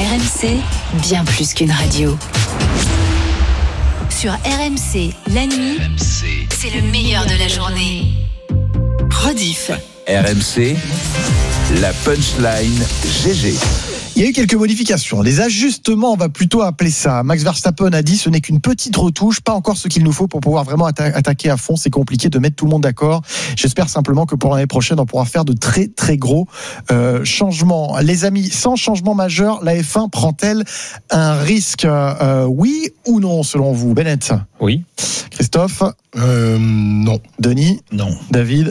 RMC, bien plus qu'une radio. Sur RMC, la nuit, c'est le meilleur de la journée. Rediff. RMC, la punchline GG. Il y a eu quelques modifications, des ajustements, on va plutôt appeler ça. Max Verstappen a dit ce n'est qu'une petite retouche, pas encore ce qu'il nous faut pour pouvoir vraiment attaquer à fond. C'est compliqué de mettre tout le monde d'accord. J'espère simplement que pour l'année prochaine, on pourra faire de très très gros changements. Les amis, sans changement majeur, la F1 prend-elle un risque oui ou non selon vous? Bennett? Oui. Christophe? Non. Denis? Non. David?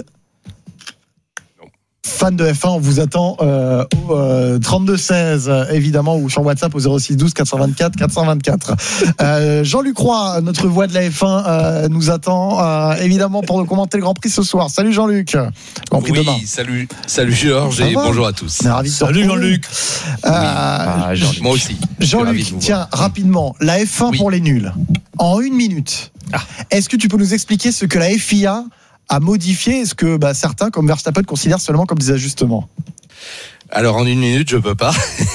Fan de F1, on vous attend au 32-16, évidemment, ou sur WhatsApp au 06 12 424 424. Jean-Luc Roy, notre voix de la F1, nous attend évidemment pour nous commenter le Grand Prix ce soir. Salut Jean-Luc. Grand Prix demain. Salut Georges et bonjour à tous. On est ravis de Salut Jean-Luc. Jean-Luc. Moi aussi. Jean-Luc, tiens, rapidement, la F1 pour les nuls, en 1 minute. Est-ce que tu peux nous expliquer ce que la FIA à modifier, est-ce que certains, comme Verstappen, considèrent seulement comme des ajustements? Alors en 1 minute, je peux pas,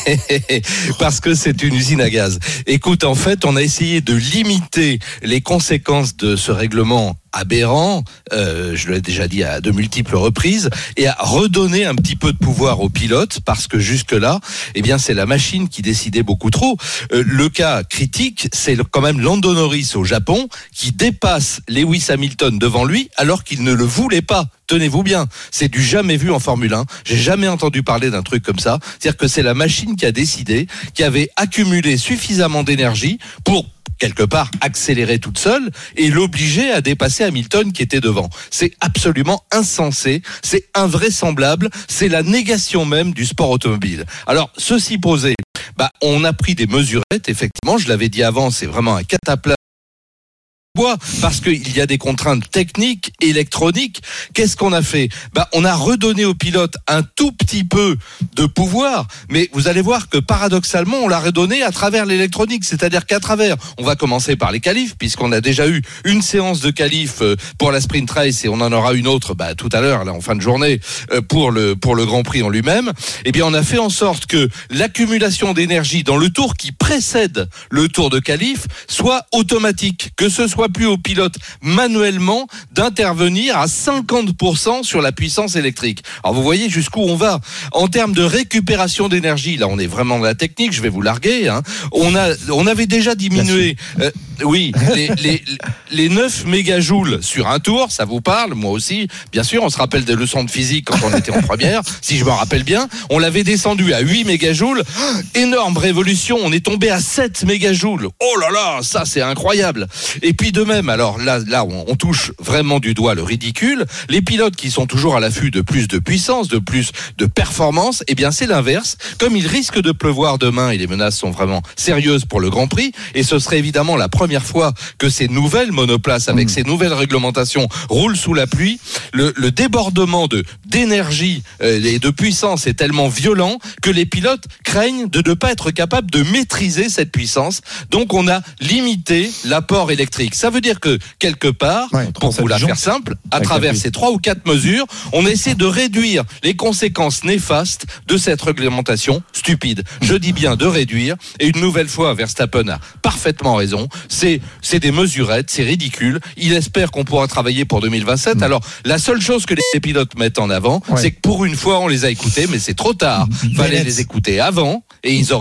parce que c'est une usine à gaz. Écoute, en fait, on a essayé de limiter les conséquences de ce règlement aberrant, je l'ai déjà dit à de multiples reprises, et à redonner un petit peu de pouvoir aux pilotes, parce que jusque-là, c'est la machine qui décidait beaucoup trop. Le cas critique, c'est quand même Lando Norris au Japon, qui dépasse Lewis Hamilton devant lui, alors qu'il ne le voulait pas. Tenez-vous bien, c'est du jamais vu en Formule 1. J'ai jamais entendu parler d'un truc comme ça. C'est-à-dire que c'est la machine qui a décidé, qui avait accumulé suffisamment d'énergie pour quelque part accélérer toute seule et l'obliger à dépasser Hamilton qui était devant. C'est absolument insensé, c'est invraisemblable, c'est la négation même du sport automobile. Alors, ceci posé, on a pris des mesurettes, effectivement, je l'avais dit avant, c'est vraiment un cataplasme. Parce qu'il y a des contraintes techniques, électroniques. Qu'est-ce qu'on a fait? On a redonné aux pilotes un tout petit peu de pouvoir, mais vous allez voir que paradoxalement, on l'a redonné à travers l'électronique, c'est-à-dire qu'à travers, on va commencer par les qualifs, puisqu'on a déjà eu une séance de qualifs pour la sprint race et on en aura une autre tout à l'heure, là en fin de journée, pour le Grand Prix en lui-même. On a fait en sorte que l'accumulation d'énergie dans le tour qui précède le tour de qualif soit automatique, que ce soit plus aux pilotes manuellement d'intervenir à 50% sur la puissance électrique. Alors vous voyez jusqu'où on va. En termes de récupération d'énergie, là on est vraiment dans la technique, je vais vous larguer. On avait déjà diminué les 9 mégajoules sur un tour, ça vous parle, moi aussi. Bien sûr, on se rappelle des leçons de physique quand on était en première, si je me rappelle bien. On l'avait descendu à 8 mégajoules. Énorme révolution, on est tombé à 7 mégajoules. Oh là là, ça c'est incroyable. Et puis de même, alors là on touche vraiment du doigt le ridicule. Les pilotes qui sont toujours à l'affût de plus de puissance, de plus de performance, c'est l'inverse. Comme il risque de pleuvoir demain et les menaces sont vraiment sérieuses pour le Grand Prix, et ce serait évidemment la première fois que ces nouvelles monoplaces avec ces nouvelles réglementations roulent sous la pluie, le débordement d'énergie et de puissance est tellement violent que les pilotes craignent de ne pas être capables de maîtriser cette puissance. Donc on a limité l'apport électrique. Ça veut dire que quelque part, pour vous la faire simple, à travers ces 3 ou 4 mesures, on essaie de réduire les conséquences néfastes de cette réglementation stupide. Je dis bien de réduire, et une nouvelle fois, Verstappen a parfaitement raison. C'est des mesurettes, c'est ridicule. Il espère qu'on pourra travailler pour 2027. Alors, la seule chose que les pilotes mettent en avant, c'est que pour une fois, on les a écoutés, mais c'est trop tard. Fallait les écouter avant, et ils auraient